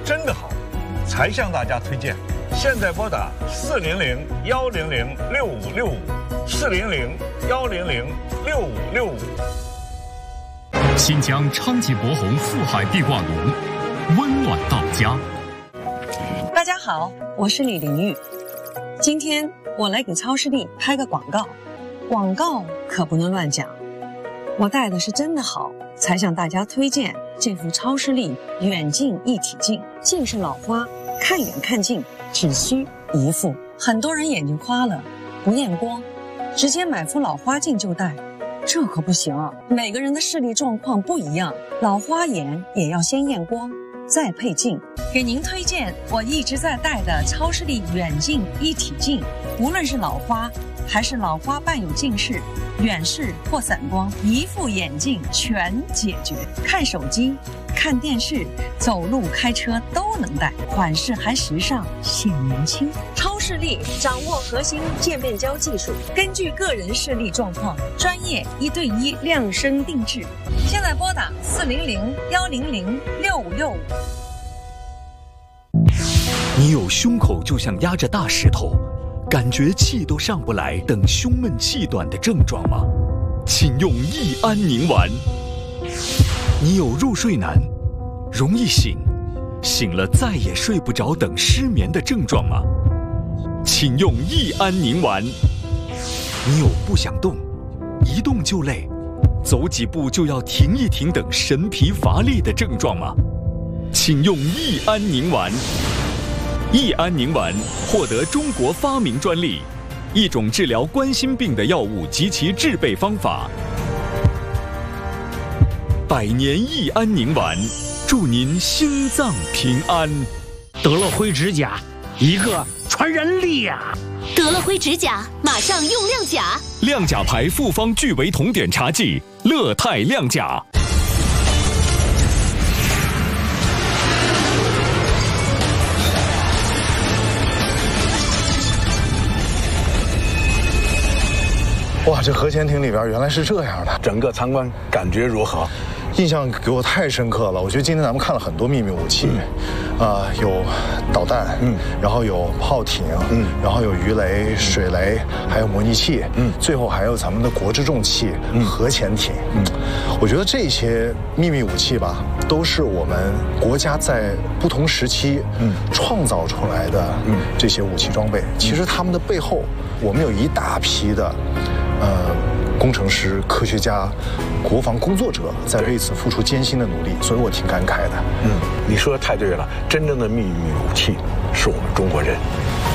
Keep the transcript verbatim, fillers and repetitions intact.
真的好，才向大家推荐。现在拨打四零零幺零零六五六五，四零零幺零零六五六五。 新疆昌吉博红富海地挂炉，温暖到家。 大家好，我是李玲玉。今天我来给超视力拍个广告，广告可不能乱讲。我带的是真的好，才向大家推荐这副超视力远近一体镜。近视老花，看远看近只需一副。很多人眼睛花了，不验光，直接买副老花镜就戴，这可不行啊！每个人的视力状况不一样，老花眼也要先验光，再配镜。给您推荐我一直在戴的超视力远近一体镜，无论是老花还是老花伴有近视、远视或散光，一副眼镜全解决。看手机、看电视、走路、开车都能戴，款式还时尚，显年轻。超视力掌握核心渐变焦技术，根据个人视力状况，专业一对一量身定制。现在拨打四零零幺零零六五六五。 你有胸口就像压着大石头，感觉气都上不来，等胸闷气短的症状吗？请用益安宁丸。你有入睡难、容易醒、醒了再也睡不着等失眠的症状吗？请用益安宁丸。你有不想动、一动就累、走几步就要停一停等神疲乏力的症状吗？请用益安宁丸。益安宁丸获得中国发明专利，一种治疗冠心病的药物及其制备方法。百年益安宁丸，祝您心脏平安。 得了灰指甲，一个传染力呀！ 得了灰指甲，马上用亮甲。 亮甲牌复方聚维酮碘茶剂，乐泰亮甲。 哇，这核潜艇里边原来是这样的， 整个参观感觉如何？ 印象给我太深刻了。我觉得今天咱们看了很多秘密武器，啊、呃，有导弹，嗯，然后有炮艇，嗯，然后有鱼雷、水雷，还有模拟器，嗯，最后还有咱们的国之重器——嗯、核潜艇。嗯，我觉得这些秘密武器吧，都是我们国家在不同时期，嗯，创造出来的，嗯，这些武器装备。其实他们的背后，我们有一大批的。呃，工程师、科学家、国防工作者在为此付出艰辛的努力，所以我挺感慨的。 嗯，你说的太对了，真正的秘密武器是我们中国人。